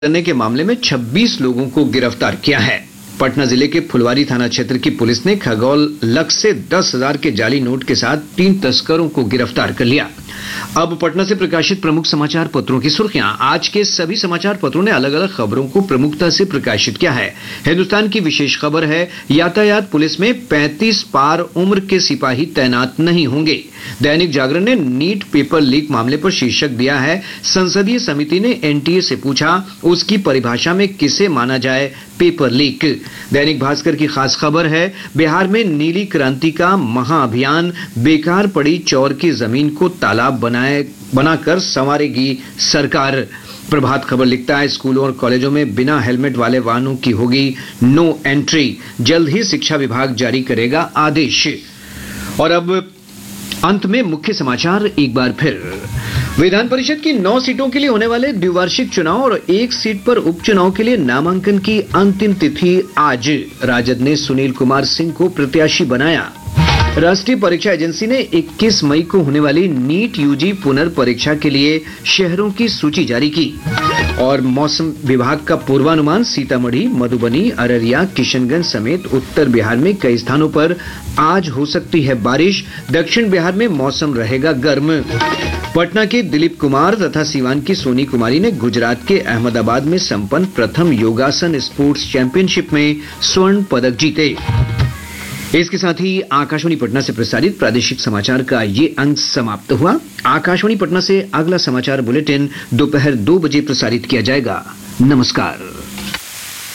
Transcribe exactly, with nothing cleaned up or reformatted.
करने के मामले में छब्बीस लोगों को गिरफ्तार किया है। पटना जिले के फुलवारी थाना क्षेत्र की पुलिस ने खगौल लक्ष्य से दस हजार के जाली नोट के साथ तीन तस्करों को गिरफ्तार कर लिया। अब पटना से प्रकाशित प्रमुख समाचार पत्रों की सुर्खियां। आज के सभी समाचार पत्रों ने अलग अलग खबरों को प्रमुखता से प्रकाशित किया है। हिंदुस्तान की विशेष खबर है, यातायात पुलिस में पैंतीस पार उम्र के सिपाही तैनात नहीं होंगे। दैनिक जागरण ने नीट पेपर लीक मामले पर शीर्षक दिया है, संसदीय समिति ने एनटीए से पूछा उसकी परिभाषा में किसे माना जाए पेपर लीक। दैनिक भास्कर की खास खबर है, बिहार में नीली क्रांति का महाअभियान, बेकार पड़ी चौर की जमीन को तालाब बनाए बनाकर संवारेगी सरकार। प्रभात खबर लिखता है, स्कूलों और कॉलेजों में बिना हेलमेट वाले वाहनों की होगी नो एंट्री, जल्द ही शिक्षा विभाग जारी करेगा आदेश। और अब अंत में मुख्य समाचार एक बार फिर। विधान परिषद की नौ सीटों के लिए होने वाले द्विवार्षिक चुनाव और एक सीट पर उपचुनाव के लिए नामांकन की अंतिम तिथि आज। राजद ने सुनील कुमार सिंह को प्रत्याशी बनाया। राष्ट्रीय परीक्षा एजेंसी ने इक्कीस मई को होने वाली नीट यूजी पुनर्परीक्षा के लिए शहरों की सूची जारी की। और मौसम विभाग का पूर्वानुमान, सीतामढ़ी, मधुबनी, अररिया, किशनगंज समेत उत्तर बिहार में कई स्थानों पर आज हो सकती है बारिश। दक्षिण बिहार में मौसम रहेगा गर्म। पटना के दिलीप कुमार तथा सीवान की सोनी कुमारी ने गुजरात के अहमदाबाद में संपन्न प्रथम योगासन स्पोर्ट्स चैंपियनशिप में स्वर्ण पदक जीते। इसके साथ ही आकाशवाणी पटना से प्रसारित प्रादेशिक समाचार का ये अंक समाप्त हुआ। आकाशवाणी पटना से अगला समाचार बुलेटिन दोपहर दो बजे प्रसारित किया जाएगा। नमस्कार।